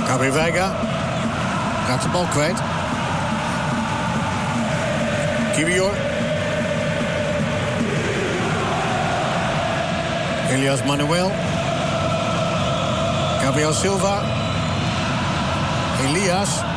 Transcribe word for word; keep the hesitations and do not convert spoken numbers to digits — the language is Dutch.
Gabriel Veiga raakt de bal kwijt. Kiwior. Elias Manuel. Gabriel Silva. Elias.